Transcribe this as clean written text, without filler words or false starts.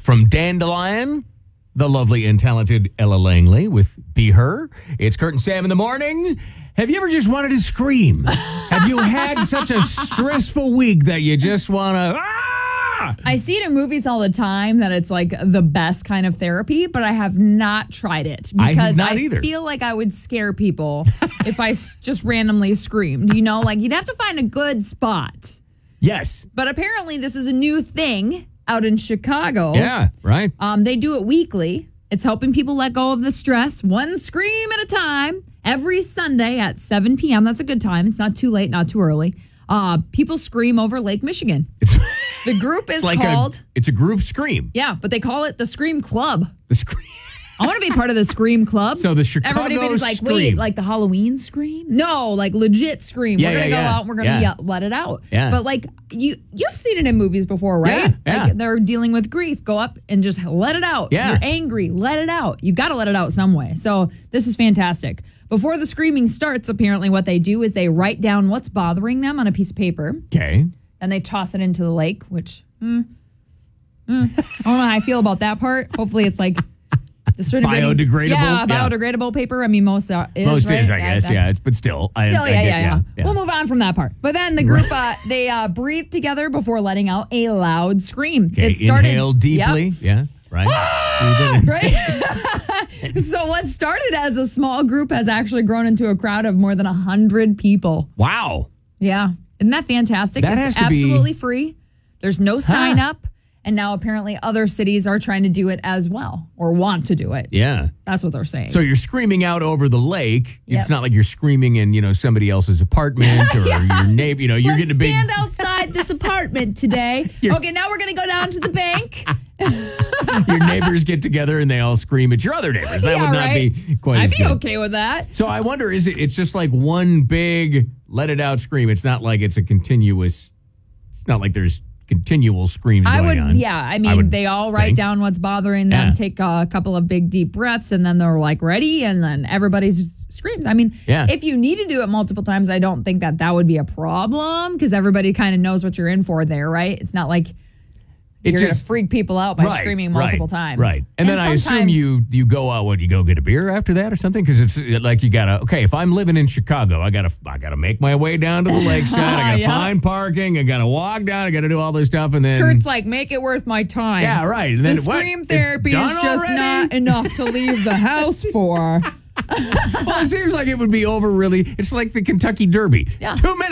From Dandelion, the lovely and talented Ella Langley with Be Her. It's Kurt and Sam in the morning. Have you ever just wanted to scream? Have you had such a stressful week that you just want to... I see it in movies all the time that it's like the best kind of therapy, but I have not tried it because I feel like I would scare people if I just randomly screamed. You know, like you'd have to find a good spot. Yes. But apparently this is a new thing out in Chicago. Yeah, right. They do it weekly. It's helping people let go of the stress, one scream at a time, every Sunday at 7 p.m. That's a good time. It's not too late, not too early. People scream over Lake Michigan. The group is called... It's a group scream. Yeah, but they call it the Scream Club. The Scream... I want to be part of the Scream Club. So the Chicago Everybody's like, Scream. wait, like the Halloween Scream? No, like legit Scream. Yeah, we're going to go out and we're going to let it out. Yeah. But like, you've seen it in movies before, right? Yeah. Like they're dealing with grief. Go up and just let it out. Yeah. You're angry. Let it out. You got to let it out some way. So this is fantastic. Before the screaming starts, apparently what they do is they write down what's bothering them on a piece of paper. Okay. And they toss it into the lake, which I don't know how I feel about that part. Hopefully it's like biodegradable. Yeah, biodegradable paper. I mean, most is, most right? is, I guess. Yeah, but still. Yeah. We'll move on from that part. But then the group, they breathe together before letting out a loud scream. Okay, inhale deeply. Yep. Yeah, right. Right. So what started as a small group has actually grown into a crowd of more than 100 people. Wow. Yeah. Isn't that fantastic? It's absolutely free. There's no sign up. And now apparently other cities are trying to do it as well or want to do it. Yeah. That's what they're saying. So you're screaming out over the lake. Yes. It's not like you're screaming in, somebody else's apartment or your neighbor. You're getting a big... stand outside this apartment today. Okay, now we're going to go down to the bank. Your neighbors get together and they all scream at your other neighbors. That would not be quite as good. I'd be okay with that. So I wonder, it's just like one big let it out scream. It's not like it's a continuous... It's not like there's... continual screams going on. Yeah. I mean, they all write down what's bothering them, take a couple of big deep breaths, and then they're like ready, and then everybody's screams. I mean, if you need to do it multiple times, I don't think that would be a problem because everybody kind of knows what you're in for there, right? It's not like you're going to freak people out by screaming multiple times. Right. And then I assume you go out, you go get a beer after that or something? Because it's like you got to, okay, if I'm living in Chicago, I gotta make my way down to the lakeside. I got to find parking. I got to walk down. I got to do all this stuff. And then... Kurt's like, make it worth my time. Yeah, right. And then the scream therapy is just not enough to leave the house for. Well, it seems like it would be over really. It's like the Kentucky Derby. 2 minutes.